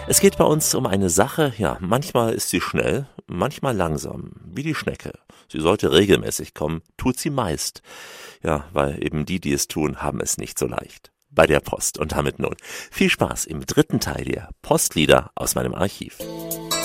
Es geht bei uns um eine Sache, ja, manchmal ist sie schnell, manchmal langsam, wie die Schnecke. Sie sollte regelmäßig kommen, tut sie meist. Ja, weil eben die es tun, haben es nicht so leicht. Bei der Post. Und damit nun viel Spaß im dritten Teil der Postlieder aus meinem Archiv.